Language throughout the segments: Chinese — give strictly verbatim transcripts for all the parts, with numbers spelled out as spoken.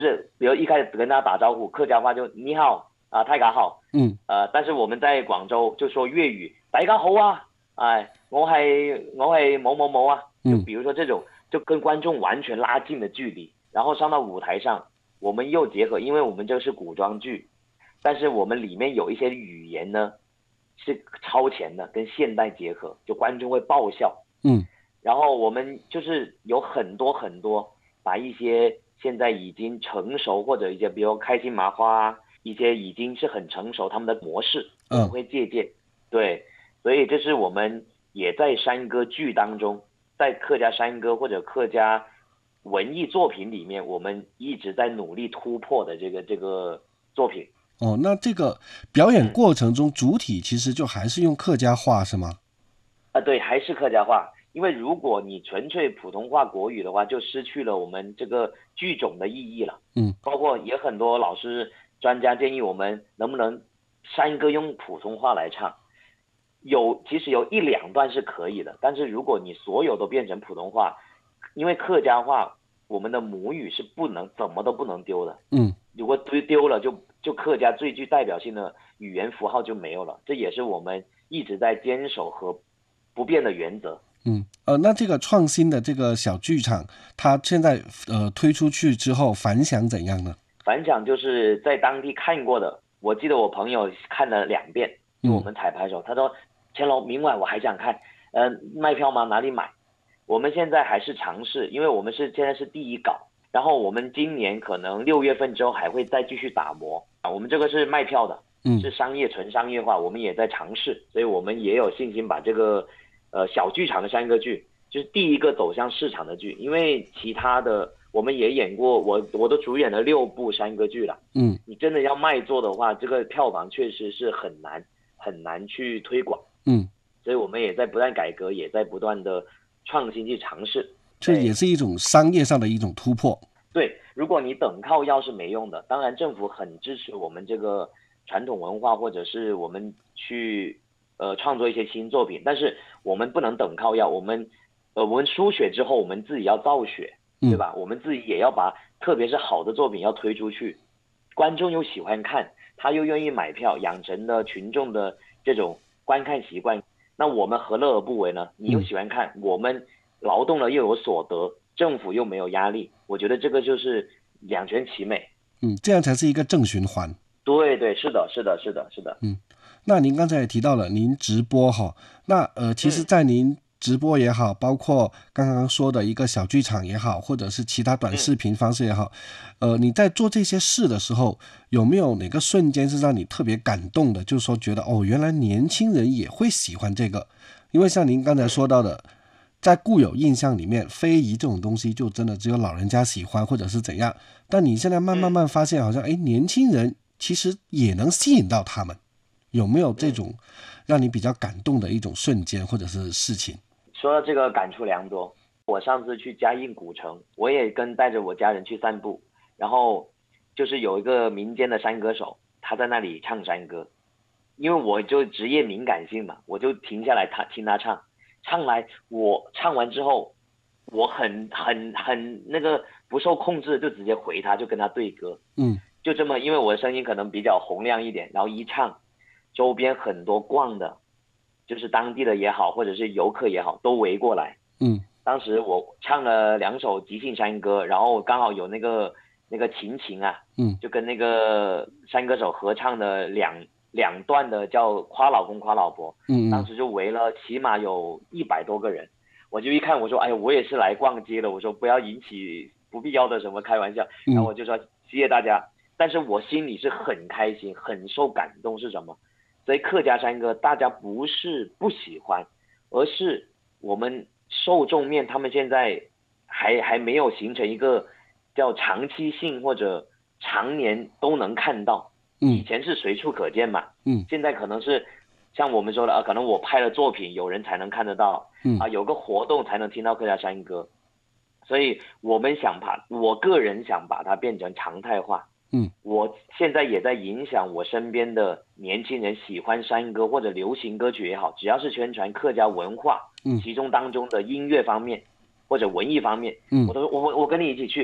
是比如一开始跟他打招呼，客家话就你好啊，大家好， 嗯呃，但是我们在广州就说粤语，大家好啊，哎，我係我係某某某啊，就嗯。 比如说这种，就跟观众完全拉近了距离，然后上到舞台上，我们又结合，因为我们这是古装剧，但是我们里面有一些语言呢是超前的，跟现代结合，就观众会爆笑。 嗯。 然后我们就是有很多很多把一些现在已经成熟或者一些比如开心麻花啊，一些已经是很成熟他们的模式，我们嗯。 会借鉴。对，所以这是我们也在山歌剧当中，在客家山歌或者客家文艺作品里面，我们一直在努力突破的这个这个作品。 哦，那这个表演嗯。 过程中主体其实就还是用客家话是吗？ 啊，对，还是客家话。因为如果你纯粹普通话国语的话，就失去了我们这个剧种的意义了。 嗯。 包括也很多老师专家建议我们能不能山歌用普通话来唱，有其实有一两段是可以的，但是如果你所有都变成普通话，因为客家话我们的母语是不能怎么都不能丢的， 嗯。 如果丢丢了就就客家最具代表性的语言符号就没有了，这也是我们一直在坚守和不变的原则。 嗯。呃，那这个创新的这个小剧场，它现在呃推出去之后反响怎样呢？ 反响就是在当地看过的，我记得我朋友看了两遍，就我嗯。 们彩排的时候，他说乾隆明晚我还想看，嗯、呃，卖票吗？哪里买？我们现在还是尝试，因为我们是现在是第一稿，然后我们今年可能六月份之后还会再继续打磨啊。我们这个是卖票的， 嗯。 是商业纯商业化，我们也在尝试，所以我们也有信心把这个呃小剧场的山歌剧，就是第一个走向市场的剧，因为其他的我们也演过，我我都主演了六部山歌剧了。 嗯。 你真的要卖座的话，这个票房确实是很难很难去推广。 嗯。 所以我们也在不断改革，也在不断的创新去尝试。 这也是一种商业上的一种突破。 对，如果你等靠要是没用的，当然政府很支持我们这个传统文化，或者是我们去呃创作一些新作品，但是我们不能等靠要，我们呃我们输血之后，我们自己要造血，对吧？我们自己也要把特别是好的作品要推出去，观众又喜欢看，他又愿意买票，养成了群众的这种观看习惯。那我们何乐而不为呢？你又喜欢看，我们劳动了又有所得，政府又没有压力，我觉得这个就是两全其美。 嗯，这样才是一个正循环。 对对，是的，是的，是的，是的。 嗯，那您刚才也提到了您直播哈，那呃，其实， 嗯在您直播也好，包括刚刚说的一个小剧场也好，或者是其他短视嗯。 频方式也好，呃，你在做这些事的时候，有没有哪个瞬间是让你特别感动的？就是说，觉得哦，原来年轻人也会喜欢这个，因为像您刚才说到的。在固有印象里面，非遗这种东西就真的只有老人家喜欢，或者是怎样。但你现在慢慢慢发现，好像哎，年轻人其实也能吸引到他们。有没有这种让你比较感动的一种瞬间或者是事情？ 说到这个感触良多，我上次去嘉应古城，我也跟带着我家人去散步，然后就是有一个民间的山歌手，他在那里唱山歌，因为我就职业敏感性嘛，我就停下来他听他唱。唱来，我唱完之后，我很很很那个不受控制，就直接回他，就跟他对歌。 嗯。 就这么，因为我的声音可能比较洪亮一点，然后一唱，周边很多逛的，就是当地的也好，或者是游客也好，都围过来。 嗯。 当时我唱了两首即兴山歌，然后刚好有那个那个琴琴啊， 嗯， 就跟那个山歌手合唱的两。两段的叫夸老公夸老婆， 嗯嗯， 当时就围了起码有一百多个人，我就一看我说，哎呀，我也是来逛街的，我说不要引起不必要的什么开玩笑，然后我就说谢谢大家，但是我心里是很开心，很受感动是什么？所以客家山歌大家不是不喜欢，而是我们受众面他们现在还还没有形成一个叫长期性或者常年都能看到。以前是随处可见嘛， 嗯， 现在可能是像我们说的啊，可能我拍了作品，有人才能看得到， 嗯啊，有个活动才能听到客家山歌，所以我们想把，我个人想把它变成常态化， 嗯， 我现在也在影响我身边的年轻人喜欢山歌或者流行歌曲也好，只要是宣传客家文化， 嗯， 其中当中的音乐方面或者文艺方面， 嗯， 我都说我我跟你一起去。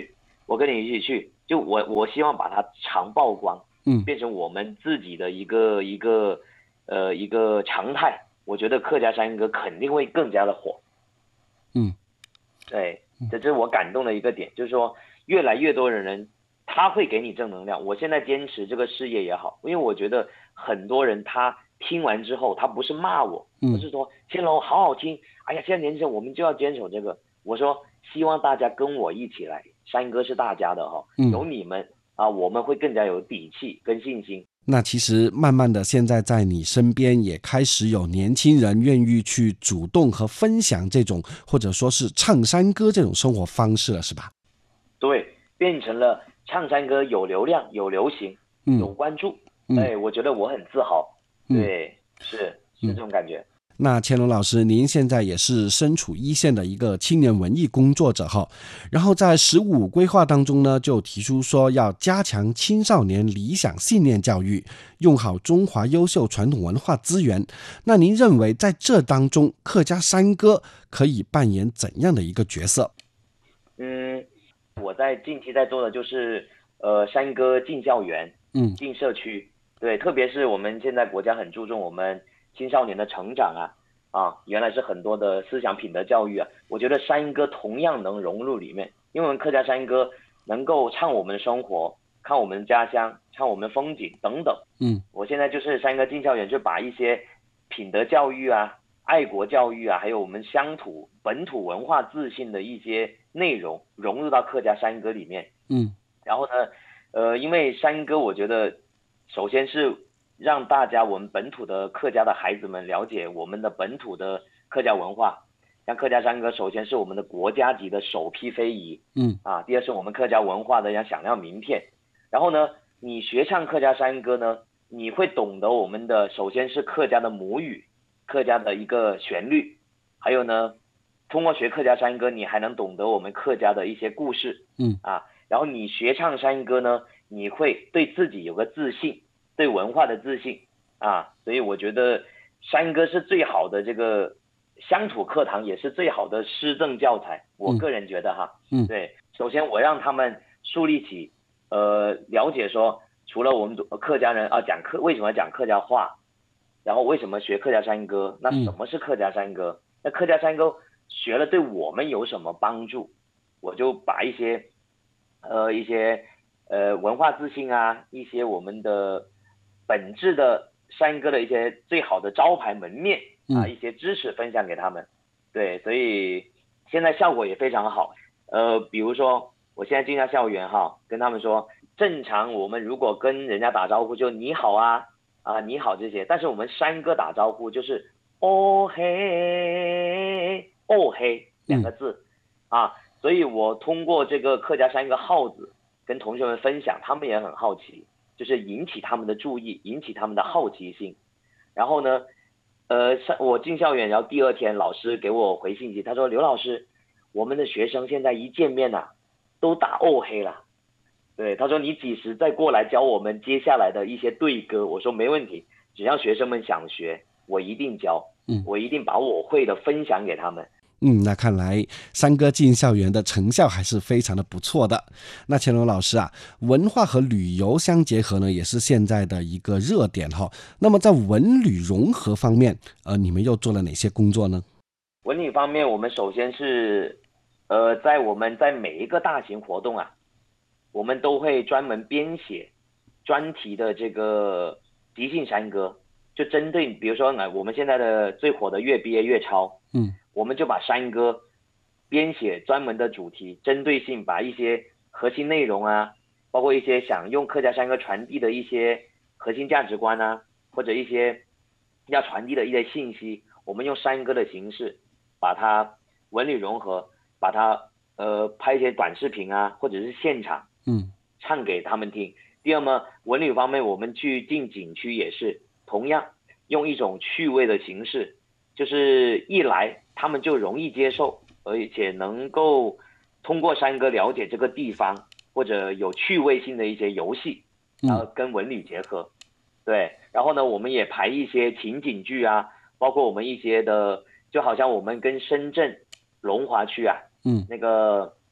我跟你一起去，就我我希望把它常曝光， 嗯变成我们自己的一个一个呃一个常态。我觉得客家山歌肯定会更加的火。 嗯对，这是我感动的一个点，就是说越来越多的人他会给你正能量。我现在坚持这个事业也好，因为我觉得很多人他听完之后，他不是骂我，而嗯是说乾隆好好听，哎呀，现在年轻人我们就要坚守这个。我说希望大家跟我一起来，山歌是大家的哈，有嗯。 你们啊，我们会更加有底气跟信心。 那其实慢慢的，现在在你身边也开始有年轻人愿意去主动和分享这种，或者说是唱山歌这种生活方式了，是吧？ 对，变成了唱山歌有流量、有流行、 嗯有关注。 嗯哎，我觉得我很自豪。 嗯对，是是这嗯。 种感觉。 那乾隆老师，您现在也是身处一线的一个青年文艺工作者哈，然后在“十五”规划当中呢，就提出说要加强青少年理想信念教育，用好中华优秀传统文化资源。那您认为在这当中，客家山歌可以扮演怎样的一个角色？ 嗯，我在近期在做的就是呃山歌进校园、 嗯进社区。对，特别是我们现在国家很注重我们青少年的成长啊啊，原来是很多的思想品德教育啊，我觉得山歌同样能融入里面，因为我们客家山歌能够唱我们的生活，看我们的家乡，唱我们的风景等等。 嗯我现在就是山歌进校园，就把一些品德教育啊、爱国教育啊，还有我们乡土本土文化自信的一些内容融入到客家山歌里面。 嗯然后呢，呃，因为山歌，我觉得首先是让大家我们本土的客家的孩子们了解我们的本土的客家文化。像客家山歌，首先是我们的国家级的首批非遗嗯啊，第二是我们客家文化的像响亮名片。然后呢，你学唱客家山歌呢，你会懂得我们的首先是客家的母语，客家的一个旋律，还有呢，通过学客家山歌，你还能懂得我们客家的一些故事嗯啊。然后你学唱山歌呢，你会对自己有个自信，对文化的自信啊。所以我觉得山歌是最好的这个乡土课堂，也是最好的施政教材。我个人觉得哈， 嗯对，首先我让他们树立起呃了解说，除了我们客家人啊讲客为什么讲客家话，然后为什么学客家山歌，那什嗯么是客家山歌？那客家山歌学了对我们有什么帮助？我就把一些呃一些呃文化自信啊，一些我们的本质的山歌的一些最好的招牌门面啊， 嗯一些知识分享给他们。对，所以现在效果也非常好。呃，比如说我现在进到校园哈，跟他们说，正常我们如果跟人家打招呼就你好啊啊你好这些，但是我们山歌打招呼就是哦嘿哦嘿两个字啊。所以我通过这个客家山歌号子跟同学们分享，他们也很好奇，就是引起他们的注意，引起他们的好奇心。然后呢，呃，上我进校园，然后第二天老师给我回信息，他说刘老师，我们的学生现在一见面呐、啊，都打哦嘿了。对，他说你几时再过来教我们接下来的一些对歌？我说没问题，只要学生们想学，我一定教， 嗯我一定把我会的分享给他们。 嗯，那看来山歌进校园的成效还是非常的不错的。那乾隆老师啊，文化和旅游相结合呢，也是现在的一个热点哈。那么在文旅融合方面，呃，你们又做了哪些工作呢？ 文旅方面，我们首先是，呃，在我们在每一个大型活动啊，我们都会专门编写专题的这个即兴山歌，就针对比如说呢，我们现在的最火的越憋越超， 嗯我们就把山歌编写专门的主题，针对性把一些核心内容啊，包括一些想用客家山歌传递的一些核心价值观啊，或者一些要传递的一些信息，我们用山歌的形式把它文旅融合，把它呃拍一些短视频啊，或者是现场嗯唱给他们听。第二呢，文旅方面我们去进景区也是同样用一种趣味的形式，就是一来他们就容易接受，而且能够通过山歌了解这个地方，或者有趣味性的一些游戏，然后跟文旅结合。对，然后呢，我们也排一些情景剧啊，包括我们一些的，就好像我们跟深圳龙华区啊， 嗯那个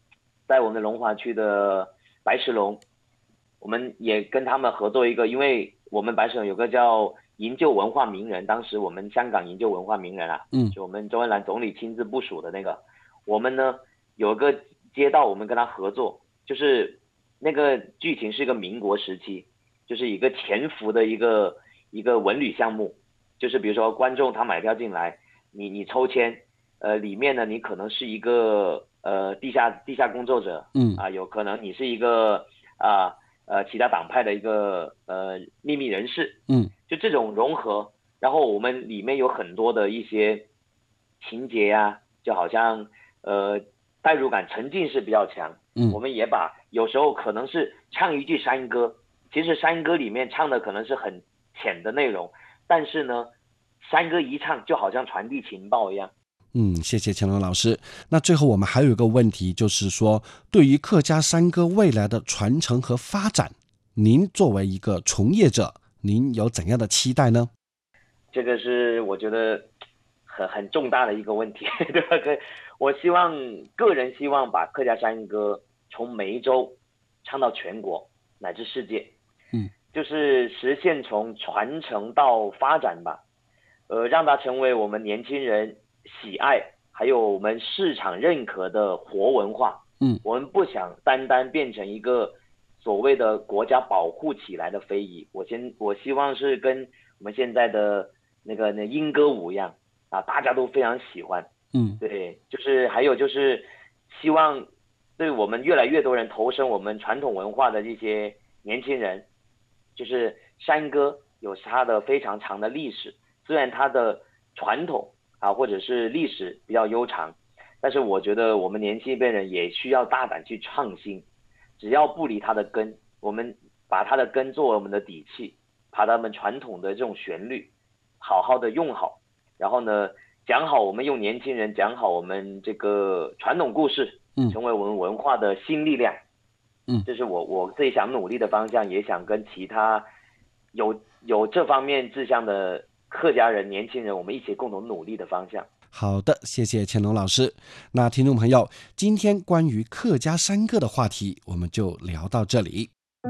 在我们的龙华区的白石龙，我们也跟他们合作一个，因为我们白石龙有个叫营救文化名人，当时我们香港营救文化名人啊， 嗯， 就我们周恩来总理亲自部署的那个，我们呢有个街道，我们跟他合作，就是那个剧情是一个民国时期，就是一个潜伏的一个一个文旅项目，就是比如说观众他买票进来，你你抽签，呃，里面呢你可能是一个呃地下地下工作者， 嗯啊，有可能你是一个啊呃其他党派的一个呃秘密人士， 嗯， 就这种融合，然后我们里面有很多的一些情节呀、啊，就好像呃代入感沉浸式比较强， 嗯， 我们也把有时候可能是唱一句山歌，其实山歌里面唱的可能是很浅的内容，但是呢山歌一唱就好像传递情报一样。 嗯，谢谢乾隆老师。那最后我们还有一个问题，就是说对于客家山歌未来的传承和发展，您作为一个从业者，您有怎样的期待呢？ 这个是我觉得很很重大的一个问题，对吧？我希望个人希望把客家山歌从梅州唱到全国乃至世界， 嗯， 就是实现从传承到发展吧，呃，让它成为我们年轻人喜爱还有我们市场认可的活文化。 嗯， 我们不想单单变成一个所谓的国家保护起来的非遗，我先我希望是跟我们现在的那个那莺歌舞一样啊，大家都非常喜欢。 嗯， 对，就是还有就是希望对我们越来越多人投身我们传统文化的这些年轻人，就是山歌有它的非常长的历史，虽然它的传统啊或者是历史比较悠长，但是我觉得我们年轻一辈人也需要大胆去创新，只要不离它的根，我们把它的根作为我们的底气，把他们传统的这种旋律好好的用好，然后呢讲好我们用年轻人讲好我们这个传统故事， 嗯， 成为我们文化的新力量。 嗯， 这是我我自己想努力的方向，也想跟其他有有这方面志向的客家人年轻人，我们一起共同努力的方向。 好的，谢谢乾隆老师。那听众朋友，今天关于客家山歌的话题我们就聊到这里。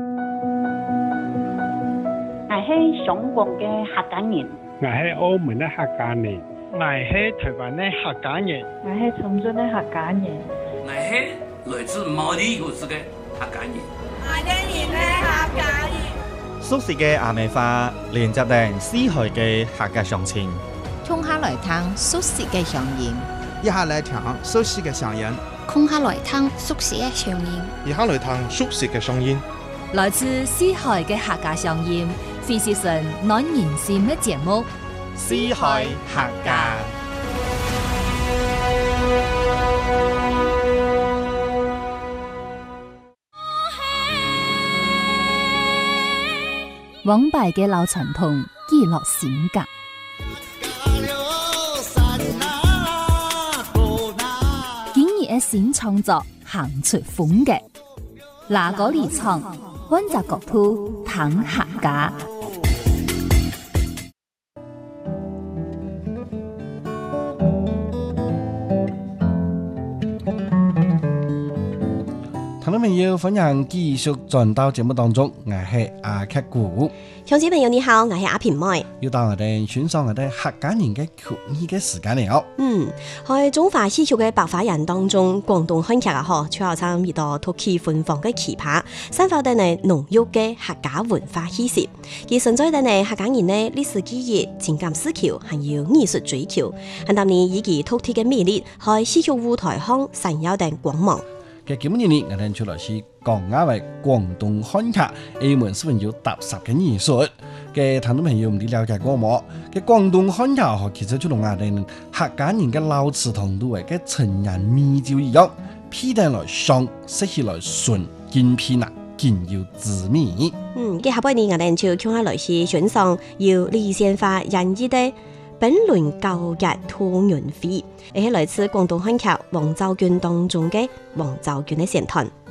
我是香港嘅客家人， 我是澳門的客家人，我是台灣的客家人， 我是長春的客家人， 我是來自毛地古市的客家人， 我的人的客家人， 蘇氏嘅亞美花連接定絲海嘅客家鄉親， 衝下來聽蘇氏嘅上演， 一下來聽蘇氏嘅上演， 空下來聽蘇氏嘅上演， 一下來聽蘇氏嘅上演， 來自絲海嘅客家上演，非是純暖人心嘅節目， 絲海客家。 往敗嘅老傳統記錄性格，今日嘅新創作行出風格，哪個離場，揾隻角度談客家。 聽眾朋友，歡迎繼續轉到節目當中，我係阿劇姑。 鄉親朋友你好，我係阿平妹。 要到我哋選上我哋客家人嘅曲藝嘅時間了。 嗯，喺中華戲曲嘅白髮人當中，廣東漢劇啊，嗬，最後參與到突起芬芳嘅奇葩，散發得嚟濃郁嘅客家文化氣息。而存在得嚟客家人嘅歷史記憶、情感思考，還有藝術追求，係當年以其突起嘅魅力，喺戲曲舞台上閃耀定光芒。 嘅今年我哋出來是講下為廣東漢劇，佢們是份有踏實嘅藝術。嘅聽眾朋友唔知了解過冇？嘅廣東漢劇其實就同我哋客家人嘅老詞同度嘅情人美照一樣，披得來上，色起來順，見片啊，見要滋味。 嗯，嘅下半年我哋就講下來是選上由李先發演繹的本輪教育托人會，係來自廣東漢劇黃兆權當中嘅黃兆權嘅選段。